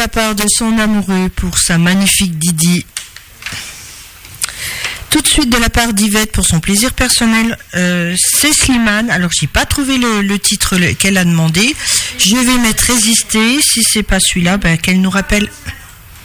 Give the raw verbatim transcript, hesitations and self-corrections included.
la part de son amoureux pour sa magnifique Didi. Tout de suite de la part d'Yvette pour son plaisir personnel, euh, c'est Slimane. Alors j'ai pas trouvé le, le titre qu'elle a demandé. Je vais mettre résister. Si c'est pas celui-là, ben, qu'elle nous rappelle.